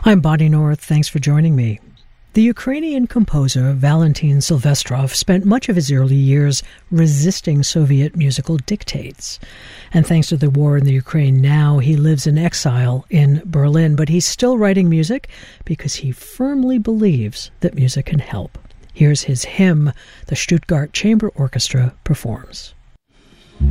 I'm Bonnie North. Thanks for joining me. The Ukrainian composer Valentin Silvestrov spent much of his early years resisting Soviet musical dictates. And thanks to the war in the Ukraine now, he lives in exile in Berlin. But he's still writing music because he firmly believes that music can help. Here's his hymn the Stuttgart Chamber Orchestra performs.